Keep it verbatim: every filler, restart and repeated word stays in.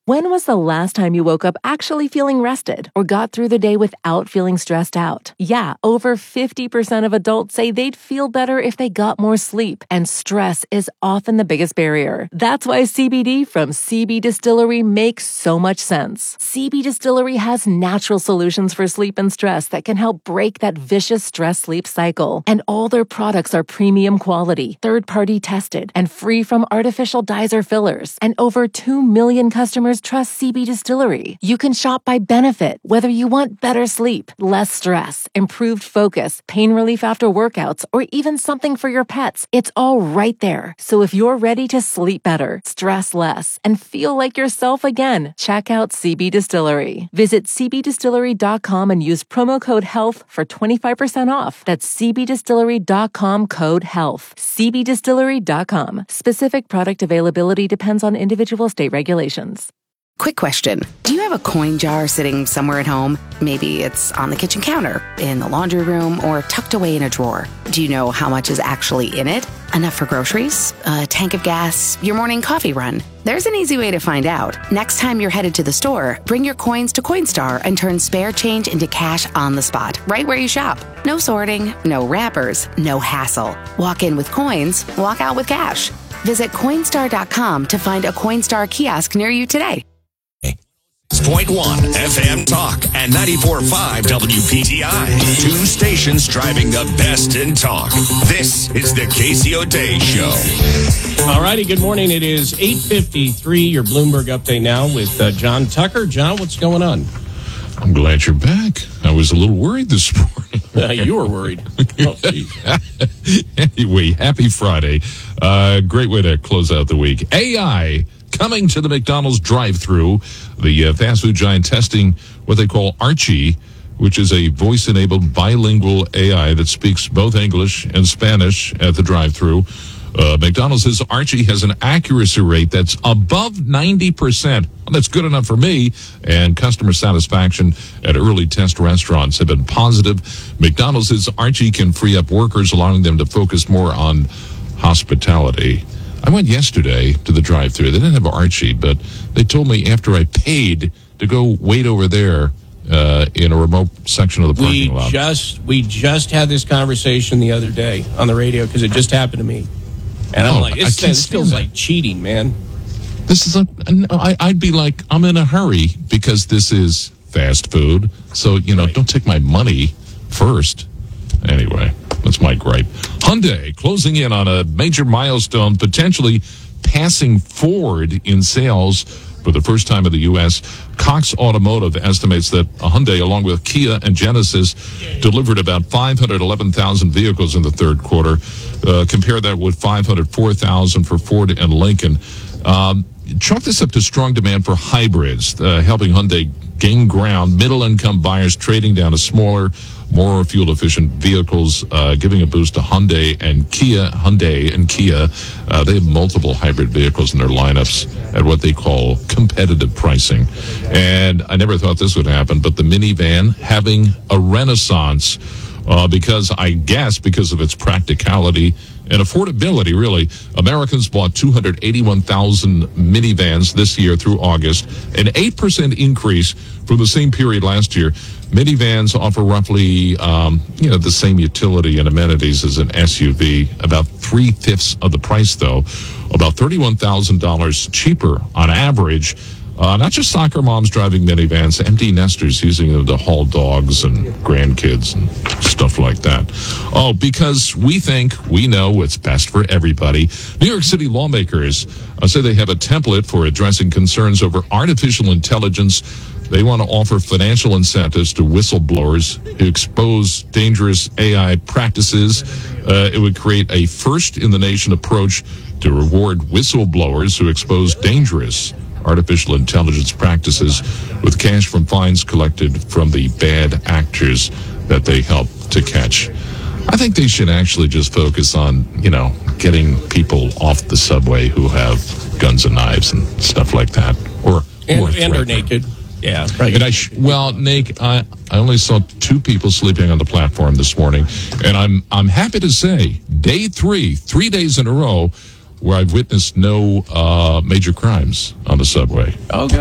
When was the last time you woke up actually feeling rested or got through the day without feeling stressed out? Yeah, over fifty percent of adults say they'd feel better if they got more sleep, and stress is often the biggest barrier. That's why C B D from C B Distillery makes so much sense. C B Distillery has natural solutions for sleep and stress that can help break that vicious stress-sleep cycle. And all their products are premium quality, third-party tested, and free from artificial dyes or fillers. And over two million customers trust C B Distillery. You can shop by benefit, whether you want better sleep, less stress, improved focus, pain relief after workouts, or even something for your pets. It's all right there. So if you're ready to sleep better, stress less, and feel like yourself again, check out C B Distillery. Visit c b distillery dot com and use promo code HEALTH for twenty-five percent off. That's c b distillery dot com code HEALTH. c b distillery dot com. Specific product availability depends on individual state regulations. Quick question. Do you have a coin jar sitting somewhere at home? Maybe it's on the kitchen counter, in the laundry room, or tucked away in a drawer. Do you know how much is actually in it? Enough for groceries? A tank of gas? Your morning coffee run? There's an easy way to find out. Next time you're headed to the store, bring your coins to Coinstar and turn spare change into cash on the spot, right where you shop. No sorting, no wrappers, no hassle. Walk in with coins, walk out with cash. Visit Coinstar dot com to find a Coinstar kiosk near you today. point one F M Talk and ninety-four point five W P T I. Two stations driving the best in talk. This is the Casey O'Day Show. All righty, good morning. It is eight fifty-three, your Bloomberg update now with uh, John Tucker. John, what's going on? I'm glad you're back. I was a little worried this morning. Uh, you were worried. Oh, anyway, happy Friday. Uh, great way to close out the week. A I coming to the McDonald's drive-thru. The uh, fast food giant testing what they call Archie, which is a voice-enabled bilingual A I that speaks both English and Spanish at the drive-thru. Uh, McDonald's says Archie has an accuracy rate that's above ninety percent. Well, that's good enough for me. And customer satisfaction at early test restaurants have been positive. McDonald's says Archie can free up workers, allowing them to focus more on hospitality. I went yesterday to the drive-thru. They didn't have Archie, but they told me after I paid to go wait over there uh, in a remote section of the parking we lot. Just, we just had this conversation the other day on the radio because it just happened to me. And I'm oh, like, it's, this feels like cheating, man. This is, a, I, I'd be like, I'm in a hurry because this is fast food. So, you know, right. Don't take my money first. Anyway, that's my gripe. Hyundai closing in on a major milestone, potentially passing Ford in sales for the first time in the U S. Cox Automotive estimates that Hyundai, along with Kia and Genesis, delivered about five hundred eleven thousand vehicles in the third quarter. Uh, compare that with five hundred four thousand for Ford and Lincoln. Um, chalk this up to strong demand for hybrids, uh, helping Hyundai gain ground. Middle-income buyers trading down to smaller, more fuel-efficient vehicles, uh, giving a boost to Hyundai and Kia. Hyundai and Kia, uh, they have multiple hybrid vehicles in their lineups at what they call competitive pricing. And I never thought this would happen, but the minivan having a renaissance uh, because, I guess, because of its practicality and affordability, really. Americans bought two hundred eighty-one thousand minivans this year through August, an eight percent increase from the same period last year. Minivans offer roughly, um, you know, the same utility and amenities as an S U V, about three-fifths of the price, though, about thirty-one thousand dollars cheaper on average. Uh, not just soccer moms driving minivans, empty nesters using them to haul dogs and grandkids and stuff like that. Oh, because we think we know what's best for everybody. New York City lawmakers uh, say they have a template for addressing concerns over artificial intelligence. They want to offer financial incentives to whistleblowers who expose dangerous A I practices. Uh, it would create a first-in-the-nation approach to reward whistleblowers who expose dangerous artificial intelligence practices with cash from fines collected from the bad actors that they help to catch. I think they should actually just focus on, you know, getting people off the subway who have guns and knives and stuff like that. Or, and, or and are naked. Yeah, right. And I sh- well, Nick, I, I only saw two people sleeping on the platform this morning, and I'm I'm happy to say, day three, three days in a row, where I've witnessed no uh, major crimes on the subway. Okay.